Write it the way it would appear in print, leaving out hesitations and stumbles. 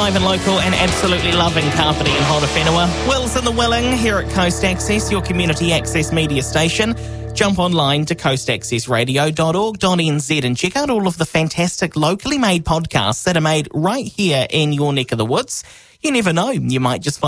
live and local and absolutely loving Kapiti and Horowhenua. Will's in the Willing here at Coast Access, your community access media station. Jump online to coastaccessradio.org.nz and check out all of the fantastic locally made podcasts that are made right here in your neck of the woods. You never know, you might just find